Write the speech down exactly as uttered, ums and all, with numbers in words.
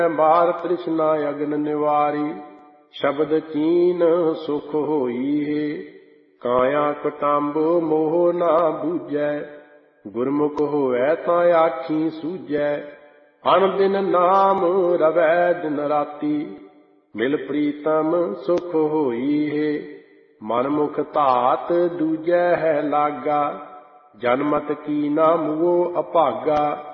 ਬਾਰ ਤ੍ਰਿਸ਼ਨਾ ਅਗਨ ਨਿਵਾਰੀ। ਸ਼ਬਦ ਚੀਨ ਸੁਖ ਹੋਈ ਹੈ, ਕਾਇਆ ਕਟੰਬ ਮੋਹ ਨਾ ਬੂਝੈ। ਗੁਰਮੁਖ ਹੋਵੈ ਤਾਂ ਆਖੀ ਸੂਝੈ, ਅਨ ਦਿਨ ਨਾਮ ਰਵੈ ਦਿਨ ਰਾਤੀ। ਮਿਲ ਪ੍ਰੀਤਮ ਸੁਖ ਹੋਈ ਹੈ, ਮਨ ਮੁਖ ਧਾਤ ਦੂਜੈ ਹੈ ਲਾਗਾ। ਜਨਮਤ ਕੀ ਨਾ ਮੁਓ ਅਭਾਗਾ,